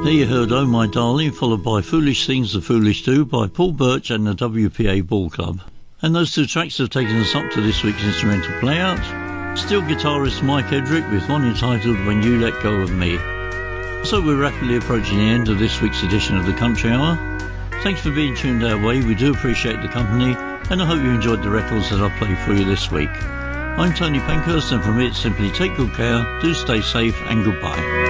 There you heard Oh My Darling, followed by Foolish Things the Foolish Do by Paul Birch and the WPA Ball Club. And those two tracks have taken us up to this week's instrumental playout. Still guitarist Mike Edrick with one entitled When You Let Go of Me. So we're rapidly approaching the end of this week's edition of the Country Hour. Thanks for being tuned our way, we do appreciate the company, and I hope you enjoyed the records that I've played for you this week. I'm Tony Pankhurst, and from it, simply take good care, do stay safe, and goodbye.